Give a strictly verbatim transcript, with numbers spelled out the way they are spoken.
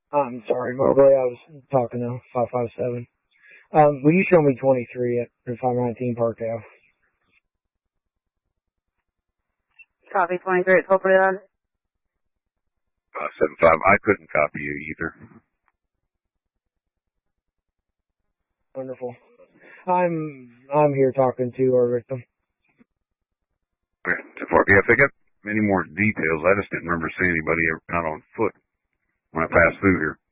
I'm sorry, Mobley. I was talking to five five seven. Um, will you show me twenty-three at five nineteen Park Ave? Copy twenty-three at twelve forty-nine. Uh, seven five. I couldn't copy you either. Wonderful. I'm I'm here talking to our victim. Okay. So far, yeah, if they got any more details, I just didn't remember seeing anybody out on foot when I passed through here.